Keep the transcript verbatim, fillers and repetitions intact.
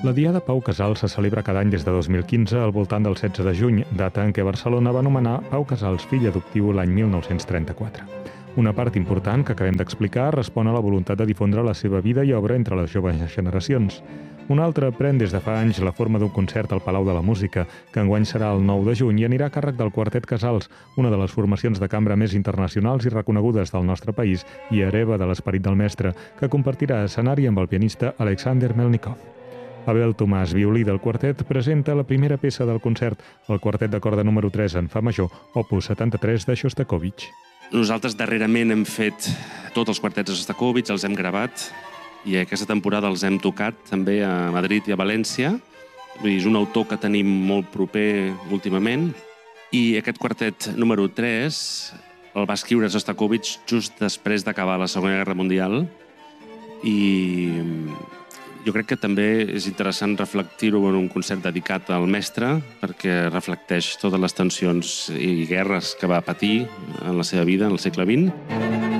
La Diada Pau Casals se celebra cada any des de dos mil quinze al voltant del setze de juny, data en què Barcelona va nomenar Pau Casals fill adoptiu l'any mil nou-cents trenta-quatre. Una part important que acabem d'explicar respon a la voluntat de difondre la seva vida i obra entre les joves generacions. Una altra pren des de fa anys la forma d'un concert al Palau de la Música, que enguany serà el nou de juny i anirà a càrrec del Quartet Casals, una de les formacions de cambra més internacionals i reconegudes del nostre país i hereva de l'esperit del mestre, que compartirà escenari amb el pianista Alexander Melnikov. Abel Tomàs, violí del quartet, presenta la primera peça del concert, el quartet de corda número tres en fa major, opus setanta-tres de Shostakovich. Nosaltres darrerament hem fet tots els quartets de Shostakovich, els hem gravat, i aquesta temporada els hem tocat també a Madrid i a València. És un autor que tenim molt proper últimament. I aquest quartet número tres el va escriure Shostakovich just després d'acabar la Segona Guerra Mundial. I jo crec que també és interessant reflectir-ho en un concert dedicat al mestre, perquè reflecteix totes les tensions i guerres que va patir en la seva vida en el segle vint.